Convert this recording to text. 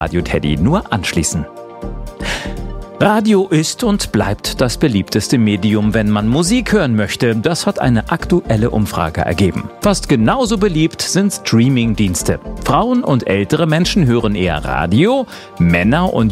Radio Teddy nur anschließen. Radio ist und bleibt das beliebteste Medium, wenn man Musik hören möchte. Das hat eine aktuelle Umfrage ergeben. Fast genauso beliebt sind Streaming-Dienste. Frauen und ältere Menschen hören eher Radio, Männer und